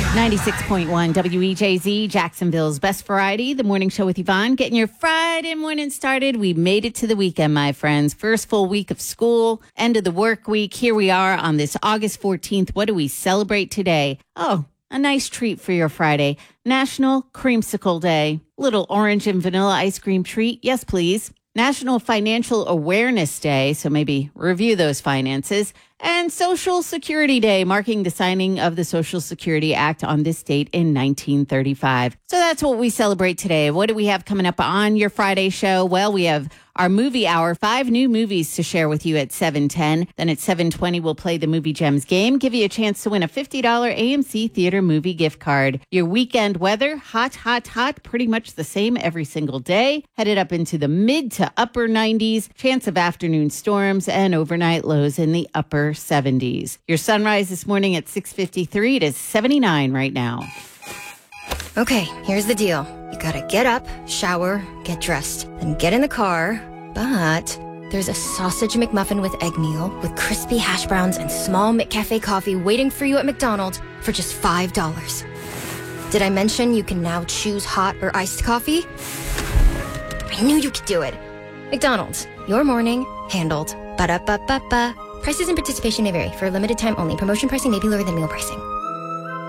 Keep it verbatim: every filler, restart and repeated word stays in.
ninety-six point one W E J Z, Jacksonville's best variety, the morning show with Yvonne. Getting your Friday morning started. We made it to the weekend, my friends. First full week of school, end of the work week. Here we are on this August fourteenth. What do we celebrate today? Oh, a nice treat for your Friday. National Creamsicle Day. Little orange and vanilla ice cream treat. Yes, please. National Financial Awareness Day, so maybe review those finances. And Social Security Day, marking the signing of the Social Security Act on this date in nineteen thirty-five. So that's what we celebrate today. What do we have coming up on your Friday show? Well, we have our movie hour, five new movies to share with you at seven ten. Then at seven twenty, we'll play the Movie Gems game, give you a chance to win a fifty dollars A M C Theater movie gift card. Your weekend weather, hot, hot, hot, pretty much the same every single day. Headed up into the mid to upper nineties, chance of afternoon storms and overnight lows in the upper seventies. Your sunrise this morning at six fifty-three. It is seventy-nine right now. Okay, here's the deal. You gotta get up, shower, get dressed, then get in the car. But there's a sausage McMuffin with egg meal, with crispy hash browns and small McCafe coffee waiting for you at McDonald's for just five dollars. Did I mention you can now choose hot or iced coffee? I knew you could do it. McDonald's, your morning handled. Ba-da-ba-ba-ba. Prices and participation may vary. For a limited time only. Promotion pricing may be lower than meal pricing.